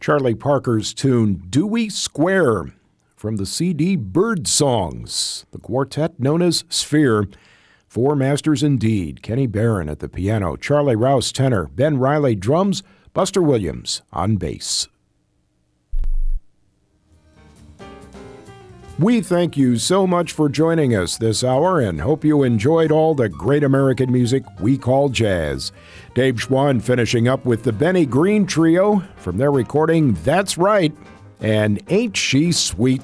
Charlie Parker's tune Dewey Square from the CD Bird Songs, the quartet known as Sphere. Four masters indeed. Kenny Barron at the piano, Charlie Rouse tenor, Ben Riley drums, Buster Williams on bass. We thank you so much for joining us this hour and hope you enjoyed all the great American music we call jazz. Dave Schwann finishing up with the Benny Green Trio from their recording That's Right and Ain't She Sweet.